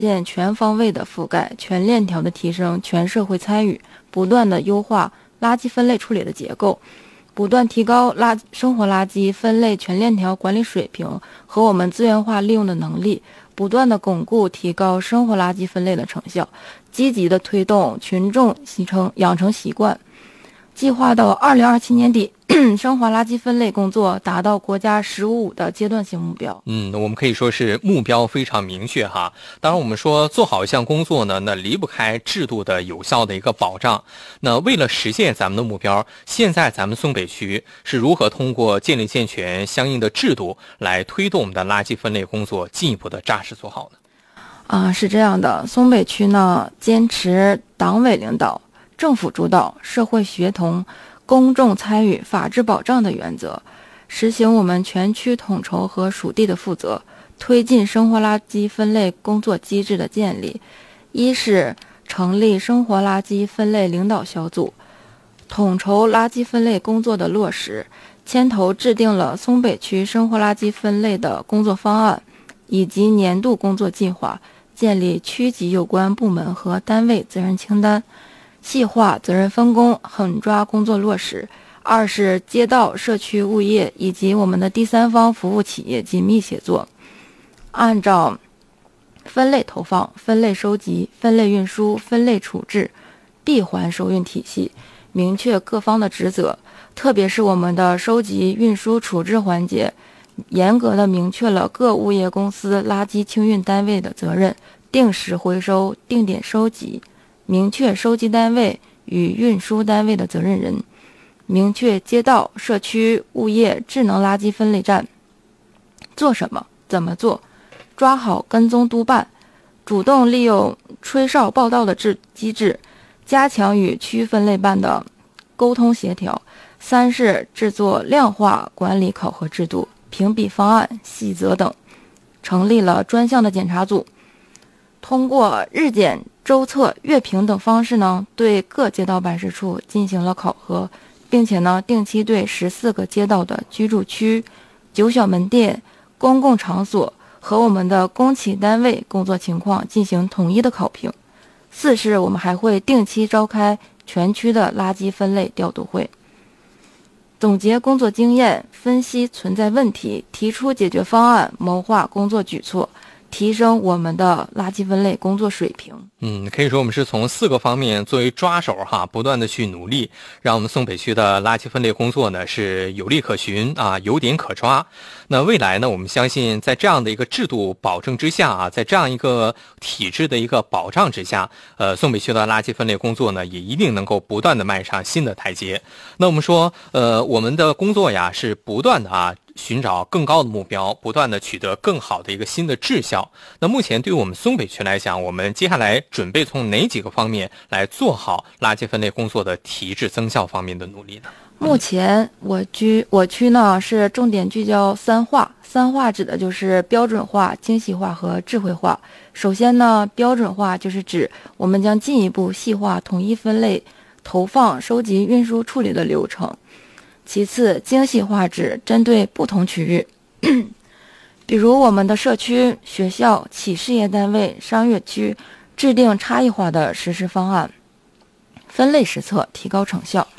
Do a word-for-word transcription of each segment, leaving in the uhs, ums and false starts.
现全方位的覆盖、全链条的提升、全社会参与，不断的优化垃圾分类处理的结构，不断提高垃生活垃圾分类全链条管理水平和我们资源化利用的能力，不断的巩固提高生活垃圾分类的成效，积极的推动群众形成养成习惯。计划到二零二七年底，生活垃圾分类工作达到国家“十五五”的阶段性目标。 嗯，我们可以说是目标非常明确哈。当然，我们说做好一项工作呢，那离不开制度的有效的一个保障。那为了实现咱们的目标，现在咱们松北区是如何通过建立健全相应的制度，来推动我们的垃圾分类工作进一步的扎实做好呢？ 啊，是这样的，松北区呢坚持党委领导、政府主导、社会协同、公众参与、法治保障的原则，实行我们全区统筹和属地的负责，推进生活垃圾分类工作机制的建立。一是成立生活垃圾分类领导小组，统筹垃圾分类工作的落实，牵头制定了松北区生活垃圾分类的工作方案以及年度工作计划，建立区级有关部门和单位责任清单，细化责任分工，狠抓工作落实。二是街道、社区物业以及我们的第三方服务企业紧密协作，按照分类投放、分类收集、分类运输、分类处置、闭环收运体系，明确各方的职责，特别是我们的收集、运输、处置环节，严格的明确了各物业公司垃圾清运单位的责任，定时回收、定点收集，明确收集单位与运输单位的责任人，明确街道、社区、物业智能垃圾分类站做什么、怎么做，抓好跟踪督办，主动利用吹哨报到的制机制，加强与区分类办的沟通协调。三是制作量化管理考核制度、评比方案、细则等，成立了专项的检查组，通过日检、周测、月评等方式呢，对各街道办事处进行了考核，并且呢，定期对十四个街道的居住区、九小门店、公共场所和我们的公企单位工作情况进行统一的考评。四是我们还会定期召开全区的垃圾分类调度会，总结工作经验，分析存在问题，提出解决方案，谋划工作举措，提升我们的垃圾分类工作水平。 嗯，可以说我们是从四个方面作为抓手哈，不断的去努力，让我们松北区的垃圾分类工作呢是有利可循啊，有点可抓。那未来呢，我们相信在这样的一个制度保证之下啊，在这样一个体制的一个保障之下，呃，松北区的垃圾分类工作呢也一定能够不断的迈上新的台阶。那我们说，呃，我们的工作呀是不断的啊。寻找更高的目标，不断的取得更好的一个新的质效。那目前对于我们松北区来讲，我们接下来准备从哪几个方面来做好垃圾分类工作的提质增效方面的努力呢？ 目前我区我区呢是重点聚焦三化，三化指的就是标准化、精细化和智慧化。首先呢，标准化就是指我们将进一步细化统一分类、投放、收集、运输、处理的流程。其次，精细化指针对不同区域，比如我们的社区、学校、企事业单位、商业区，制定差异化的实施方案，分类实测，提高成效。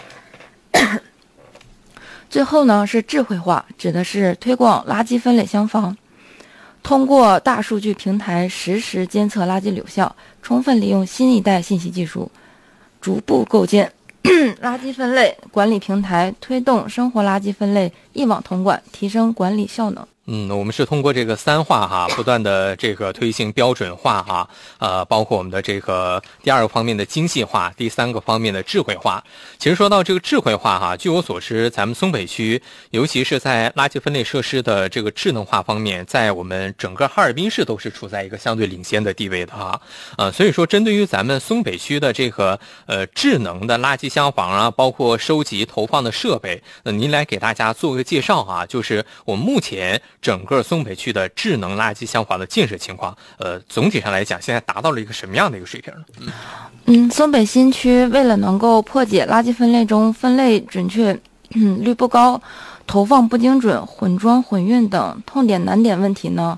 最后呢，是智慧化，指的是推广垃圾分类箱房，通过大数据平台实时监测垃圾流向，充分利用新一代信息技术，逐步构建垃圾分类管理平台，推动生活垃圾分类一网统管，提升管理效能。 嗯，我们是通过这个三化哈，不断的这个推行标准化哈，呃，包括我们的这个第二个方面的精细化，第三个方面的智慧化。其实说到这个智慧化哈，据我所知，咱们松北区，尤其是在垃圾分类设施的这个智能化方面，在我们整个哈尔滨市都是处在一个相对领先的地位的哈。呃，所以说针对于咱们松北区的这个呃智能的垃圾箱房啊，包括收集投放的设备，那您来给大家做个介绍啊，就是我们目前整个松北区的智能垃圾箱房的建设情况，呃，总体上来讲，现在达到了一个什么样的一个水平呢？嗯， 嗯松北新区为了能够破解垃圾分类中分类准确嗯率不高、投放不精准、混装混运等痛点难点问题呢，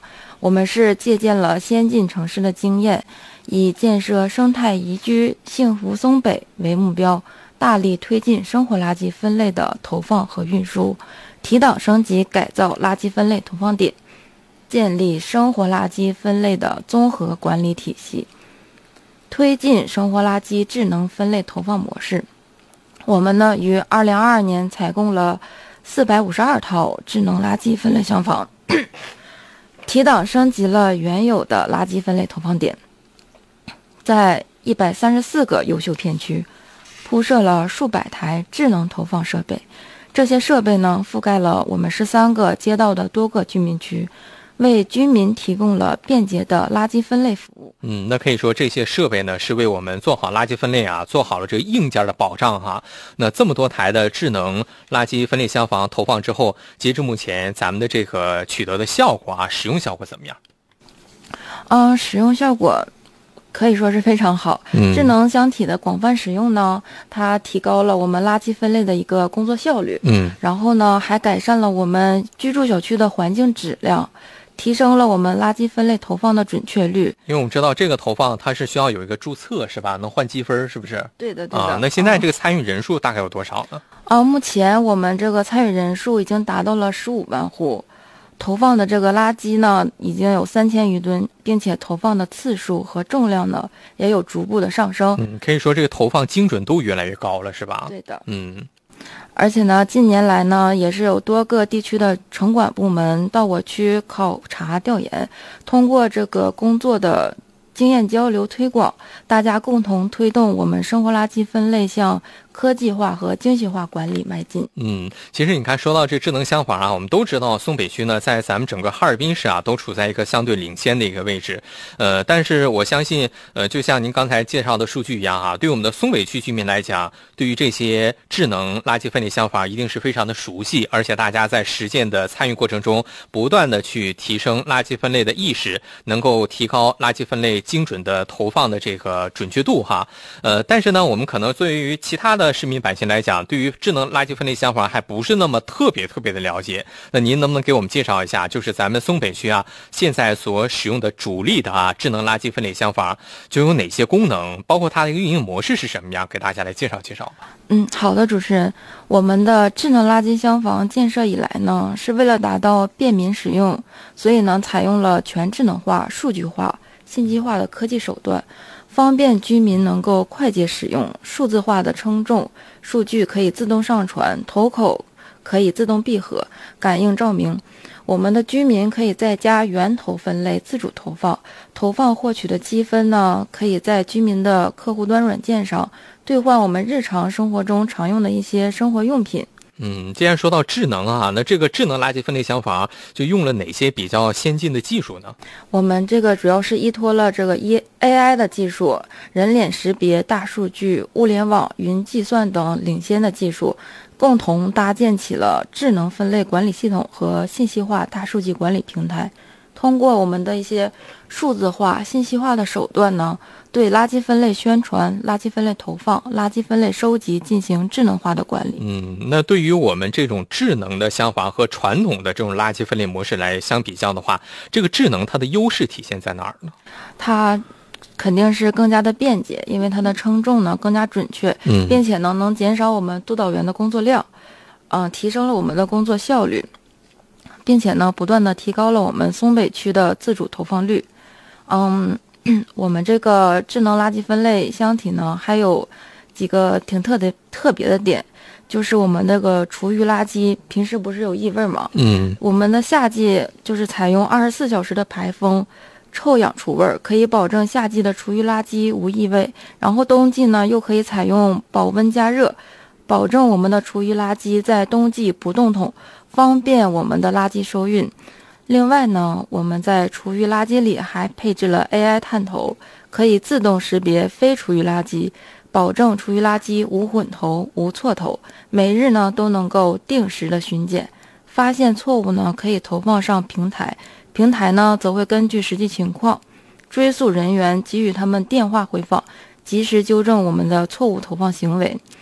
我们是借鉴了先进城市的经验，以建设生态宜居、幸福松北为目标，大力推进生活垃圾分类的投放和运输，提档升级改造垃圾分类投放点，建立生活垃圾分类的综合管理体系，推进生活垃圾智能分类投放模式。我们呢，于二零二二年采购了四百五十二套智能垃圾分类箱房，提档升级了原有的垃圾分类投放点，在一百三十四个优秀片区铺设了数百台智能投放设备。这些设备呢，覆盖了我们十三个街道的多个居民区，为居民提供了便捷的垃圾分类服务。 嗯，那可以说这些设备呢，是为我们做好垃圾分类啊，做好了这个硬件的保障哈。那这么多台的智能垃圾分类箱房投放之后，截至目前，咱们的这个取得的效果啊，使用效果怎么样？ 嗯，使用效果可以说是非常好。 嗯， 智能箱体的广泛使用呢，它提高了我们垃圾分类的一个工作效率。 嗯， 然后呢，还改善了我们居住小区的环境质量，提升了我们垃圾分类投放的准确率。 因为我们知道这个投放它是需要有一个注册是吧？能换积分是不是？ 对的，对的。 啊，那现在这个参与人数大概有多少呢？ 啊，目前我们这个参与人数已经达到了十五万户，投放的这个垃圾呢已经有三千余吨，并且投放的次数和重量呢也有逐步的上升。 嗯，可以说这个投放精准度越来越高了，是吧？ 对的。 嗯。 而且呢，近年来呢，也是有多个地区的城管部门到我区考察调研，通过这个工作的经验交流推广，大家共同推动我们生活垃圾分类向科技化和精细化管理迈进。 嗯，其实你看，说到这智能箱房啊，我们都知道松北区呢，在咱们整个哈尔滨市啊，都处在一个相对领先的一个位置。呃，但是我相信，呃，就像您刚才介绍的数据一样啊，对我们的松北区居民来讲，对于这些智能垃圾分类箱房一定是非常的熟悉，而且大家在实践的参与过程中，不断的去提升垃圾分类的意识，能够提高垃圾分类精准的投放的这个准确度哈。呃，但是呢，我们可能对于其他的市民百姓来讲，对于智能垃圾分类箱房还不是那么特别特别的了解。那您能不能给我们介绍一下，就是咱们松北区啊，现在所使用的主力的啊智能垃圾分类箱房就有哪些功能，包括它的一个运营模式是什么样，给大家来介绍介绍吧。 嗯，好的，主持人，我们的智能垃圾箱房建设以来呢，是为了达到便民使用，所以呢，采用了全智能化、数据化、信息化的科技手段，方便居民能够快捷使用。数字化的称重，数据可以自动上传，头口可以自动闭合，感应照明。我们的居民可以在家源头分类，自主投放，投放获取的积分呢，可以在居民的客户端软件上兑换我们日常生活中常用的一些生活用品。 嗯，既然说到智能啊，那这个智能垃圾分类箱房就用了哪些比较先进的技术呢？ 我们这个主要是依托了这个 A I 的技术，人脸识别、大数据、物联网、云计算等领先的技术，共同搭建起了智能分类管理系统和信息化大数据管理平台。通过我们的一些数字化、信息化的手段呢，对垃圾分类宣传、垃圾分类投放、垃圾分类收集进行智能化的管理。 嗯，那对于我们这种智能的箱房和传统的这种垃圾分类模式来相比较的话，这个智能它的优势体现在哪儿呢？ 它肯定是更加的便捷，因为它的称重呢更加准确， 嗯， 并且呢能减少我们督导员的工作量，嗯、呃，提升了我们的工作效率。并且呢，不断的提高了我们松北区的自主投放率。嗯，我们这个智能垃圾分类箱体呢，还有几个挺特的特别的点，就是我们那个厨余垃圾平时不是有异味吗？ 嗯， 我们的夏季就是采用二十四小时的排风，臭氧除味，可以保证夏季的厨余垃圾无异味。然后冬季呢，又可以采用保温加热，保证我们的厨余垃圾在冬季不冻桶，方便我们的垃圾收运。另外呢，我们在厨余垃圾里还配置了 A I 探头，可以自动识别非厨余垃圾，保证厨余垃圾无混投、无错投。每日呢都能够定时的巡检，发现错误呢可以投放上平台，平台呢则会根据实际情况追溯人员，给予他们电话回访，及时纠正我们的错误投放行为。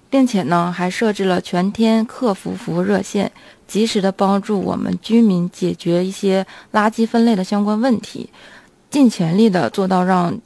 并且呢还设置了全天客服服务热线，及时的帮助我们居民解决一些垃圾分类的相关问题，尽全力的做到让